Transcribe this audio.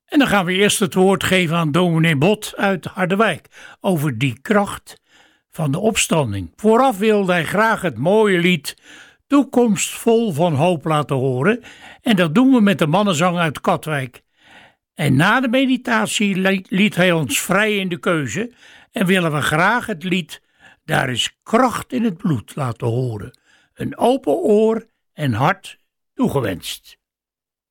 En dan gaan we eerst het woord geven aan dominee Bot uit Harderwijk over die kracht van de opstanding. Vooraf wilde hij graag het mooie lied Toekomst vol van hoop laten horen en dat doen we met de mannenzang uit Katwijk. En na de meditatie liet hij ons vrij in de keuze en willen we graag het lied Daar is kracht in het bloed laten horen. Een open oor en hart toegewenst.